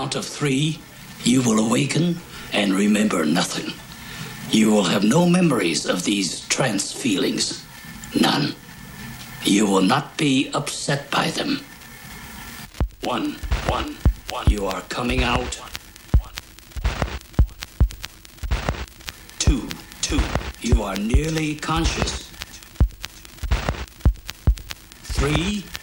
count of 3, you will awaken and remember nothing. You will have no memories of these trance feelings. None. You will not be upset by them. 1. You are coming out. 2. You are nearly conscious. 3.